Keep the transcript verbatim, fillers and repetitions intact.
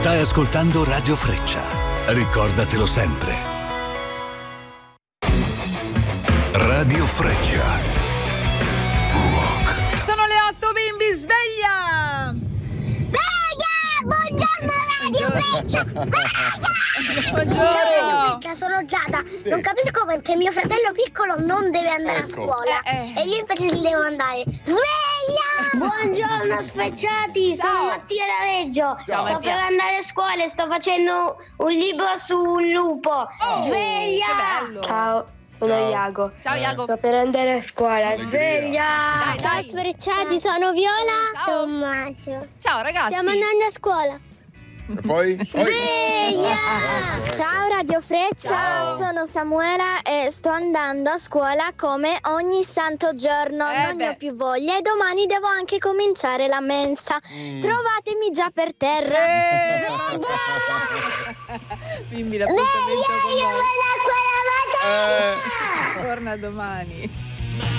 Stai ascoltando Radio Freccia. Ricordatelo sempre. Radio Freccia. Rock. Sono le otto, bimbi, sveglia! Sveglia! Buongiorno Radio Freccia! Buongiorno! Ciao, sono Giada. Sì. Non capisco perché mio fratello piccolo non deve andare ecco. a scuola eh, eh. e io invece ci devo andare. Sveglia! Buongiorno sfrecciati, Ciao. sono Mattia da Reggio. Ciao, sto Mattia. per andare a scuola e sto facendo un libro sul lupo. Oh, Sveglia! che bello. Ciao, sono Ciao. Iago. Ciao Iago. Sto per andare a scuola. Allegria. Sveglia! Dai, Ciao dai. sfrecciati, sono Viola. Ciao. Tommaso. Ciao ragazzi. Stiamo andando a scuola. E poi? poi? Sveglia! Ciao Radio Freccia, Ciao. sono Samuela e sto andando a scuola come ogni santo giorno, Eh non beh. ne ho più voglia e domani devo anche cominciare la mensa. Mm. Trovatemi già per terra. Eh. Bimbi, l'appuntamento con Io voi. vado a scuola, Eh. Torna domani.